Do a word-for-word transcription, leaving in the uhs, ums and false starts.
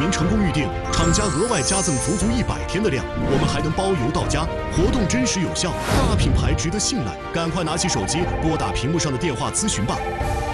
名成功预订，厂家额外加赠足足一百天的量，我们还能包邮到家，活动真实有效，大品牌值得信赖，赶快拿起手机拨打屏幕上的电话咨询吧。